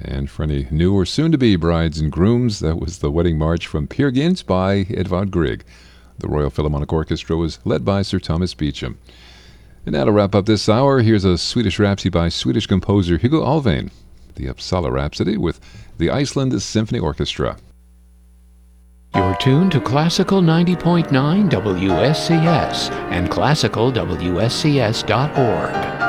And for any new or soon-to-be brides and grooms, that was the wedding march from Peer Gynt by Edvard Grieg. The Royal Philharmonic Orchestra was led by Sir Thomas Beecham. And now to wrap up this hour, here's a Swedish Rhapsody by Swedish composer Hugo Alfvén, the Uppsala Rhapsody with the Iceland Symphony Orchestra. You're tuned to Classical 90.9 WSCS and classicalwscs.org.